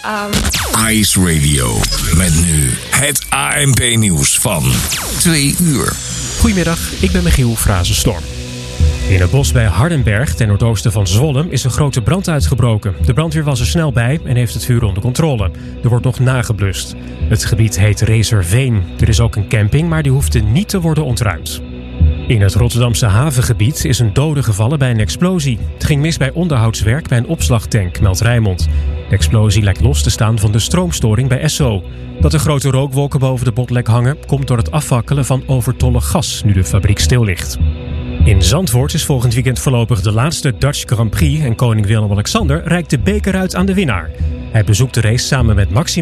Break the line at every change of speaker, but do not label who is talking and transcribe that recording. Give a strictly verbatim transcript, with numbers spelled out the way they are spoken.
Um...
Ice Radio. Met nu het A N P-nieuws van twee uur.
Goedemiddag, ik ben Michiel Frazenstorm. In het bos bij Hardenberg, ten noordoosten van Zwolle, is een grote brand uitgebroken. De brandweer was er snel bij en heeft het vuur onder controle. Er wordt nog nageblust. Het gebied heet Reserveen. Er is ook een camping, maar die hoefde niet te worden ontruimd. In het Rotterdamse havengebied is een dode gevallen bij een explosie. Het ging mis bij onderhoudswerk bij een opslagtank, meldt Rijnmond. De explosie lijkt los te staan van de stroomstoring bij Esso. Dat er grote rookwolken boven de botlek hangen, komt door het afvakkelen van overtollig gas, nu de fabriek stil ligt. In Zandvoort is volgend weekend voorlopig de laatste Dutch Grand Prix en koning Willem-Alexander reikt de beker uit aan de winnaar. Hij bezoekt de race samen met Maxima